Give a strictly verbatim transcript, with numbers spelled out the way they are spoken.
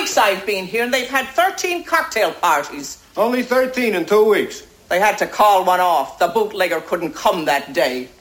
weeks I've been here and they've had thirteen cocktail parties. Only thirteen in two weeks. They had to call one off. The bootlegger couldn't come that day.